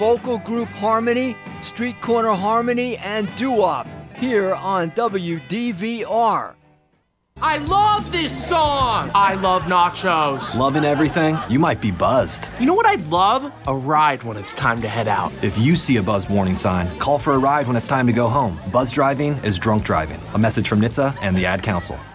vocal group harmony, street corner harmony, and doo-wop here on WDVR. I love this song! I love nachos. Loving everything? You might be buzzed. You know what I'd love? A ride when it's time to head out. If you see a buzz warning sign, call for a ride when it's time to go home. Buzz driving is drunk driving. A message from NHTSA and the Ad Council.